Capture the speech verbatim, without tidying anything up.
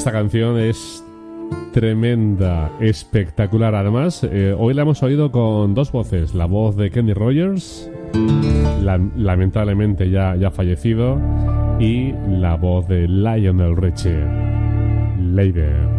esta canción es tremenda, espectacular. Además, eh, hoy la hemos oído con dos voces. La voz de Kenny Rogers, la, lamentablemente ya, ya fallecido, y la voz de Lionel Richie, Lady.